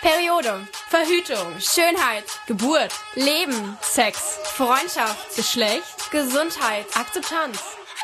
Periode, Verhütung, Schönheit, Geburt, Leben, Sex, Freundschaft, Geschlecht, Gesundheit, Akzeptanz.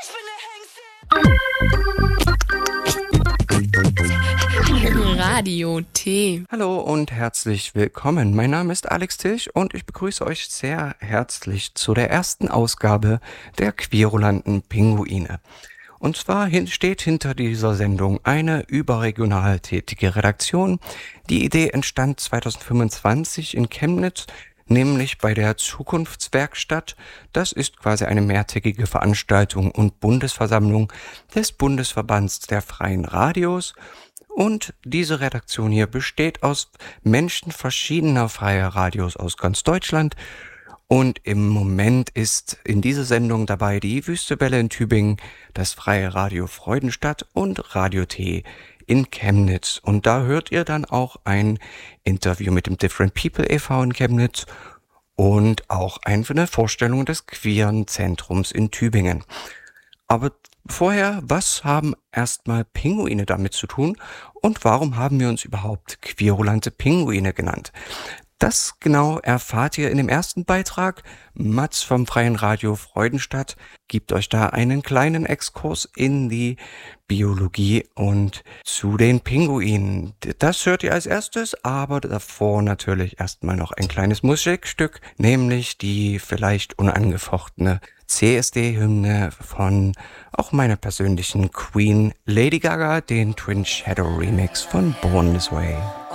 Radio T. Hallo und herzlich willkommen. Mein Name ist Alex Tilch und ich begrüße euch sehr herzlich zu der ersten Ausgabe der querulanten Pinguine. Und zwar steht hinter dieser Sendung eine überregional tätige Redaktion. Die Idee entstand 2025 in Chemnitz, nämlich bei der Zukunftswerkstatt. Das ist quasi eine mehrtägige Veranstaltung und Bundesversammlung des Bundesverbands der Freien Radios. Und diese Redaktion hier besteht aus Menschen verschiedener freier Radios aus ganz Deutschland. Und im Moment ist in dieser Sendung dabei die Wüstewelle in Tübingen, das Freie Radio Freudenstadt und Radio T in Chemnitz. Und da hört ihr dann auch ein Interview mit dem Different People e.V. in Chemnitz und auch eine Vorstellung des queeren Zentrums in Tübingen. Aber vorher, was haben erstmal Pinguine damit zu tun und warum haben wir uns überhaupt querulante Pinguine genannt? Das genau erfahrt ihr in dem ersten Beitrag. Mats vom Freien Radio Freudenstadt gibt euch da einen kleinen Exkurs in die Biologie und zu den Pinguinen. Das hört ihr als erstes, aber davor natürlich erstmal noch ein kleines Musikstück, nämlich die vielleicht unangefochtene CSD-Hymne von auch meiner persönlichen Queen Lady Gaga, den Twin Shadow Remix von Born This Way.